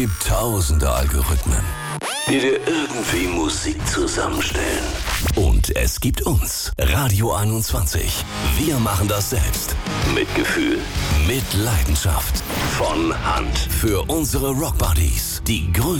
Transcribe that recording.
Gibt tausende Algorithmen, die dir irgendwie Musik zusammenstellen. Und es gibt uns, Radio 21. Wir machen das selbst. Mit Gefühl, mit Leidenschaft. Von Hand. Für unsere Rockbuddies. Die größten